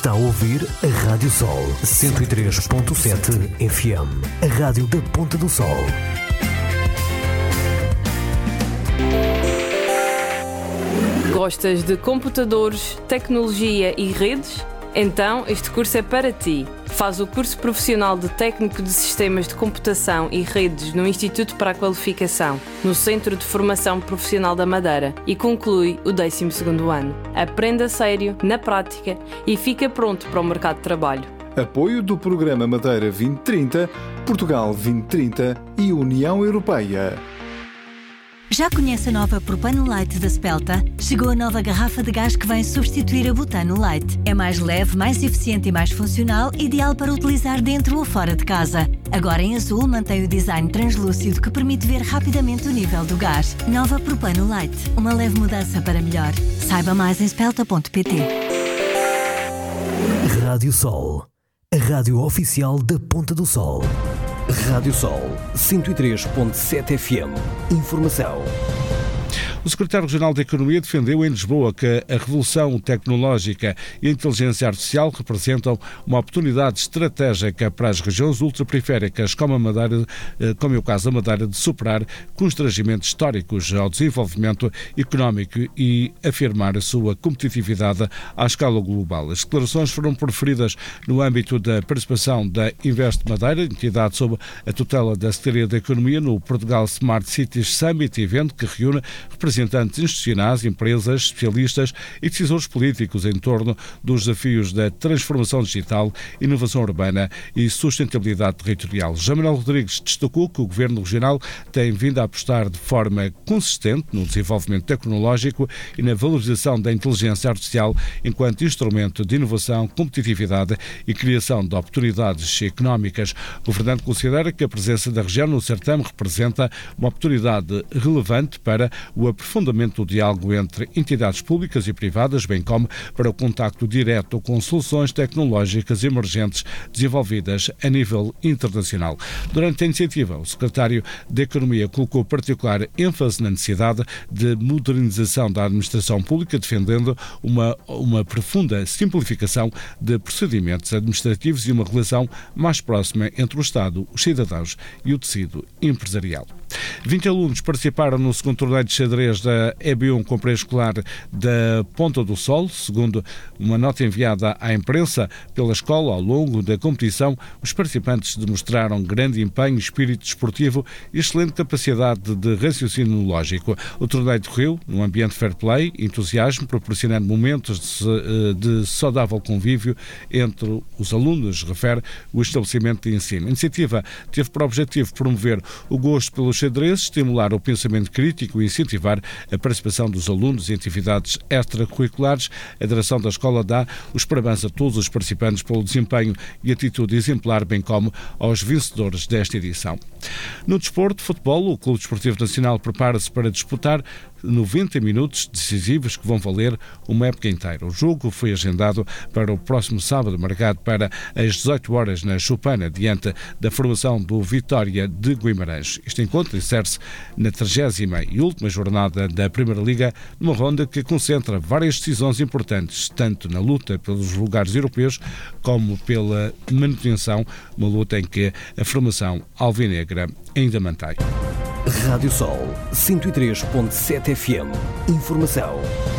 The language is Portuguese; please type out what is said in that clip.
Está a ouvir a Rádio Sol 103.7 FM, a rádio da Ponta do Sol. Gostas de computadores, tecnologia e redes? Então este curso é para ti. Faz o curso profissional de Técnico de Sistemas de Computação e Redes no Instituto para a Qualificação, no Centro de Formação Profissional da Madeira, e conclui o 12º ano. Aprenda a sério, na prática, e fica pronto para o mercado de trabalho. Apoio do Programa Madeira 2030, Portugal 2030 e União Europeia. Já conhece a nova Propano Light da Spelta? Chegou a nova garrafa de gás que vem substituir a Butano Light. É mais leve, mais eficiente e mais funcional, ideal para utilizar dentro ou fora de casa. Agora em azul mantém o design translúcido que permite ver rapidamente o nível do gás. Nova Propano Light. Uma leve mudança para melhor. Saiba mais em spelta.pt. Rádio Sol, a rádio oficial da Ponta do Sol. Rádio Sol 103.7 FM. Informação. O secretário regional da Economia defendeu em Lisboa que a revolução tecnológica e a inteligência artificial representam uma oportunidade estratégica para as regiões ultraperiféricas, como é o caso da Madeira, de superar constrangimentos históricos ao desenvolvimento económico e afirmar a sua competitividade à escala global. As declarações foram proferidas no âmbito da participação da Invest Madeira, entidade sob a tutela da Secretaria da Economia, no Portugal Smart Cities Summit, evento que reúne representantes institucionais, empresas, especialistas e decisores políticos em torno dos desafios da transformação digital, inovação urbana e sustentabilidade territorial. João Manuel Rodrigues destacou que o Governo Regional tem vindo a apostar de forma consistente no desenvolvimento tecnológico e na valorização da inteligência artificial enquanto instrumento de inovação, competitividade e criação de oportunidades económicas. O governante considera que a presença da região no certame representa uma oportunidade relevante para o aprofundamento do diálogo entre entidades públicas e privadas, bem como para o contacto direto com soluções tecnológicas emergentes desenvolvidas a nível internacional. Durante a iniciativa, o secretário da Economia colocou particular ênfase na necessidade de modernização da administração pública, defendendo uma profunda simplificação de procedimentos administrativos e uma relação mais próxima entre o Estado, os cidadãos e o tecido empresarial. 20 alunos participaram no segundo torneio de xadrez da EB1 com pré-escolar da Ponta do Sol. Segundo uma nota enviada à imprensa pela escola, ao longo da competição, os participantes demonstraram grande empenho, espírito desportivo e excelente capacidade de raciocínio lógico. O torneio decorreu num ambiente fair play, entusiasmo, proporcionando momentos de saudável convívio entre os alunos, refere o estabelecimento de ensino. A iniciativa teve por objetivo promover o gosto pelo xadrez, estimular o pensamento crítico e incentivar a participação dos alunos em atividades extracurriculares. A direção da escola dá os parabéns a todos os participantes pelo desempenho e atitude exemplar, bem como aos vencedores desta edição. No desporto, futebol, o Clube Desportivo Nacional prepara-se para disputar 90 minutos decisivos que vão valer uma época inteira. O jogo foi agendado para o próximo sábado, marcado para as 18 horas na Chupana, diante da formação do Vitória de Guimarães. Este encontro insere-se na 30ª e última jornada da Primeira Liga, numa ronda que concentra várias decisões importantes, tanto na luta pelos lugares europeus como pela manutenção, uma luta em que a formação alvinegra ainda mantém. Rádio Sol 103.7 FM. Informação.